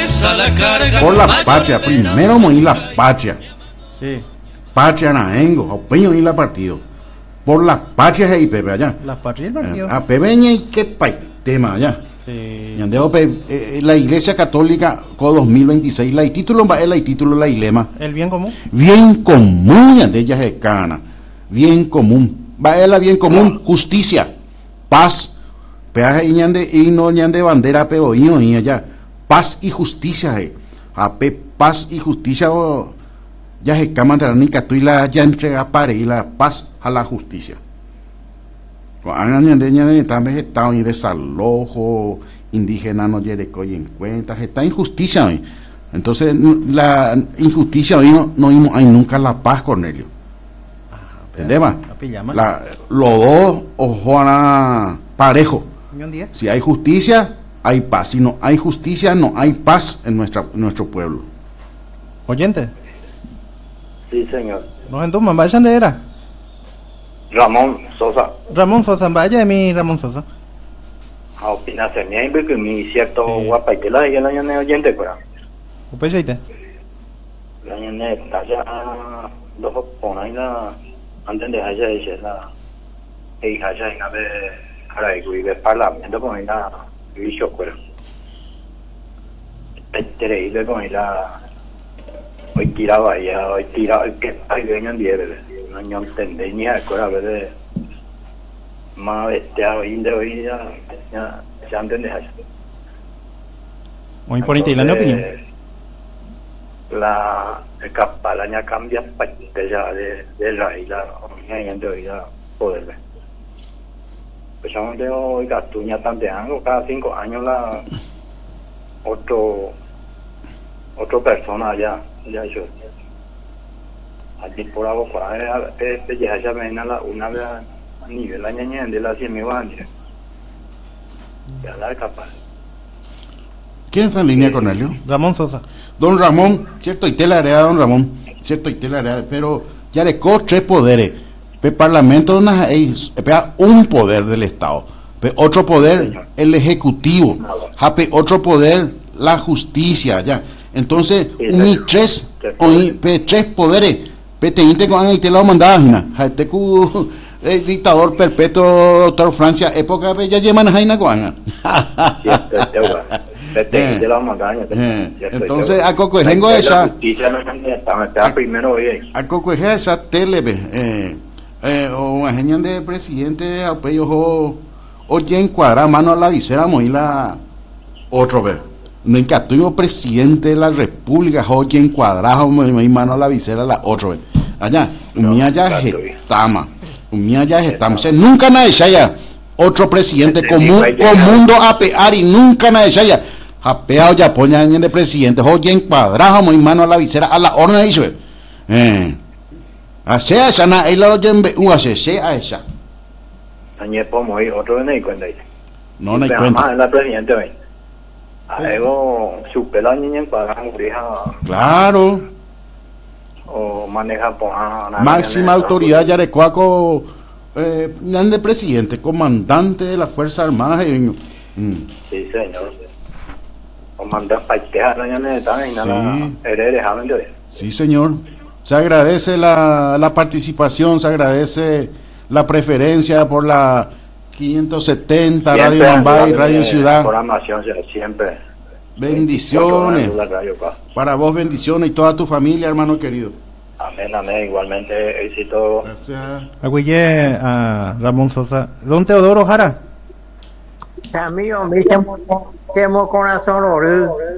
Por la patria, primero morir la patria. Sí, Patria naengo, opeño y la partido. Por la patria y Pepe allá. la patria del partido. A Pepeña y qué tema allá. Sí. La Iglesia Católica co 2026, la título va la título la ilema. El bien común. Bien común de ellas es cana. Bien común. Va la bien común, justicia, paz. Peaje y no ñande bandera peoíno y allá. Paz y justicia, paz y justicia ya se cámara ni catuila ya entrega para y la paz a la justicia. También está y desalojo indígena no quiere coger en cuenta, está injusticia hoy. Entonces la injusticia hoy no hay nunca la paz, Cornelio. ¿Entendés? Los dos ojo parejo. Si hay justicia, hay paz. Si no hay justicia, no hay paz en nuestro pueblo. Oyente. Sí, señor. ¿Nos entuman? ¿Vayan de era? Ramón Sosa. Ramón Sosa, vaya de mí, Ramón Sosa. A opinar se me porque mi cierto guapa y que la año de oyente, pero. ¿Upé seite? La año de talla dos por ahí la antes de allá de la hija allá en la de ahora y de parlamento con la bicho cuero. Te con la hoy tiraba ya hoy tiraba que hay dueño en 10 no entendí ni a cuero a ver más bestia hoy de hoy ya entendés allá. Muy bonita y la opinión. La capalaña cambia ya de la isla gente hoy ya poder ver. Pues yo de hoy Gastuña tanteando cada 5 años la otro persona ya yo allí por algo para ya me la una vez a nivel la ñaña de la 100.000 años ya la capaz. ¿Quién está en línea, Cornelio? Ramón Sosa. Don Ramón, cierto, y te la heredad, don Ramón, cierto, y te la heredad, pero ya le co 3 poderes. El Parlamento es un poder del Estado, otro poder el Ejecutivo, otro poder la justicia, ya. Entonces, tres poderes, te con te lo mandaba, el dictador perpetuo, doctor Francia, época ya llevan a Jaina Guana. Entonces a cocojengo esa a cocoje esa tele o ageñan de presidente apello oye encuadra mano a la visera moila otro vez no encatuyo presidente de la república oye encuadrado mano a la visera la otro vez allá mía ya estamos nunca nadie ya otro presidente común a pear y nunca nadie ya apeado ya ponen de presidente oye encuadrado muy mano a la visera a la orden hizo hace esa na el lo yembe hace a esa añe pomo otro no hay cuenta no hay cuenta la presidente hoy algo supera niña para claro o maneja por máxima autoridad ya de cuaco de presidente comandante de las fuerzas armadas sí señor comandante paitear sí señor se agradece la participación se agradece la preferencia por la 570 siempre, Radio Bombay Radio Ciudad programación siempre bendiciones para vos bendiciones y toda tu familia hermano querido. Amén, igualmente éxito. Gracias. Agüille a Ramón Sosa. Don Teodoro Jara. Amigo, mi temo corazón